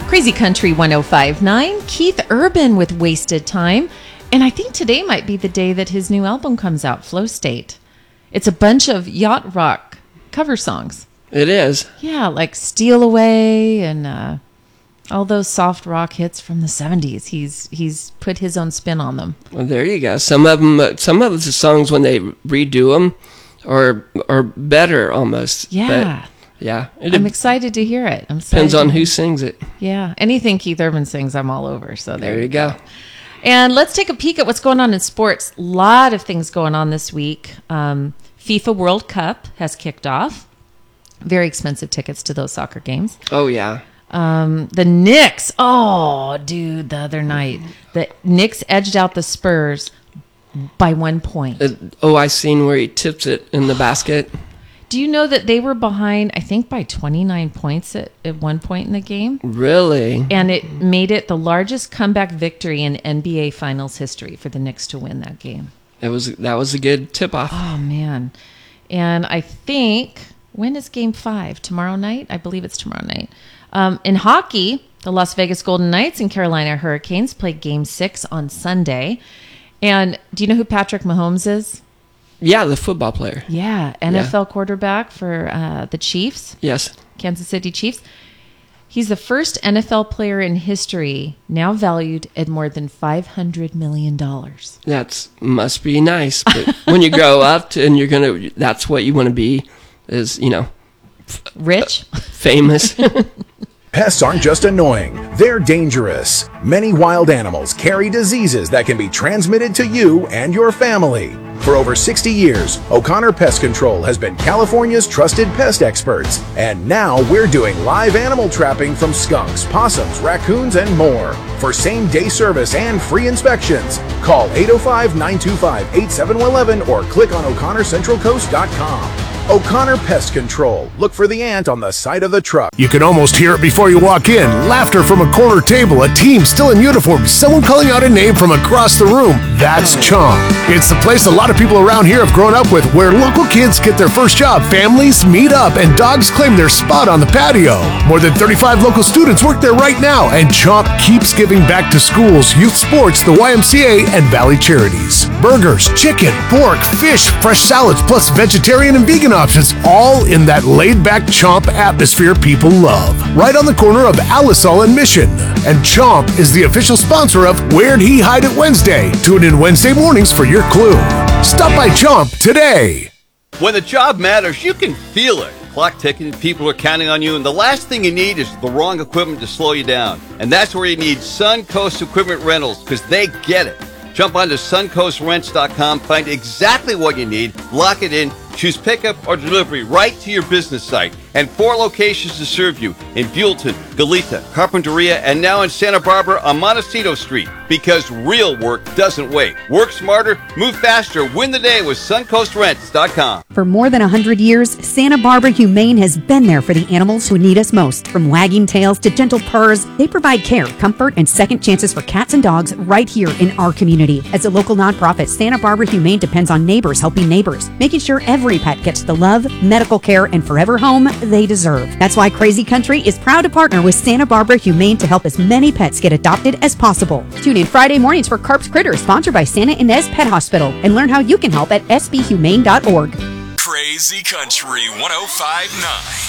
Crazy Country 105.9, Keith Urban with Wasted Time. And I think today might be the day that his new album comes out, Flow State. It's a bunch of yacht rock cover songs. It is. Yeah, like Steal Away and all those soft rock hits from the 70s. He's put his own spin on them. Well, there you go. Some of the songs when they redo them are better almost. Yeah. But, yeah. I'm excited to hear it. Depends on who sings it. Yeah. Anything Keith Urban sings, I'm all over. So there you go. And let's take a peek at what's going on in sports. A lot of things going on this week. FIFA World Cup has kicked off. Very expensive tickets to those soccer games. Oh, yeah. The Knicks. Oh, dude, the other night. The Knicks edged out the Spurs by 1 point. I seen where he tips it in the basket. Do you know that they were behind, I think, by 29 points at one point in the game? Really? And it made it the largest comeback victory in NBA Finals history for the Knicks to win that game. That was a good tip-off. Oh, man. And I think, when is Game 5? Tomorrow night? I believe it's tomorrow night. In hockey, the Las Vegas Golden Knights and Carolina Hurricanes play Game 6 on Sunday. And do you know who Patrick Mahomes is? Yeah, the football player. Yeah, NFL quarterback for the Chiefs. Yes. Kansas City Chiefs. He's the first NFL player in history now valued at more than $500 million. That must be nice. But when you grow up and that's what you want to be is, rich, famous. Pests aren't just annoying, they're dangerous. Many wild animals carry diseases that can be transmitted to you and your family. For over 60 years, O'Connor Pest Control has been California's trusted pest experts. And now we're doing live animal trapping from skunks, possums, raccoons, and more. For same-day service and free inspections, call 805-925-8711 or click on O'ConnorCentralCoast.com. O'Connor Pest Control. Look for the ant on the side of the truck. You can almost hear it before you walk in. Laughter from a corner table, a team still in uniform, someone calling out a name from across the room. That's Chomp. It's the place a lot of people around here have grown up with, where local kids get their first job, families meet up, and dogs claim their spot on the patio. More than 35 local students work there right now, and Chomp keeps giving back to schools, youth sports, the YMCA, and Valley Charities. Burgers, chicken, pork, fish, fresh salads, plus vegetarian and vegan options, all in that laid-back Chomp atmosphere people love. Right on the corner of Alisal and Mission. And Chomp is the official sponsor of Where'd He Hide It Wednesday. Tune in Wednesday mornings for your clue. Stop by Chomp today. When the job matters, you can feel it. Clock ticking, people are counting on you, and the last thing you need is the wrong equipment to slow you down. And that's where you need Suncoast Equipment Rentals, because they get it. Jump onto suncoastrents.com, find exactly what you need, lock it in, choose pickup or delivery right to your business site. And 4 locations to serve you in Buellton, Goleta, Carpinteria, and now in Santa Barbara on Montecito Street. Because real work doesn't wait. Work smarter, move faster, win the day with suncoastrents.com. For more than 100 years, Santa Barbara Humane has been there for the animals who need us most. From wagging tails to gentle purrs, they provide care, comfort, and second chances for cats and dogs right here in our community. As a local nonprofit, Santa Barbara Humane depends on neighbors helping neighbors, making sure every pet gets the love, medical care, and forever home they deserve. That's why Crazy Country is proud to partner with Santa Barbara Humane to help as many pets get adopted as possible. Tune in Friday mornings for Carp's Critters, sponsored by Santa Ynez Pet Hospital, and learn how you can help at sbhumane.org. Crazy Country 105.9.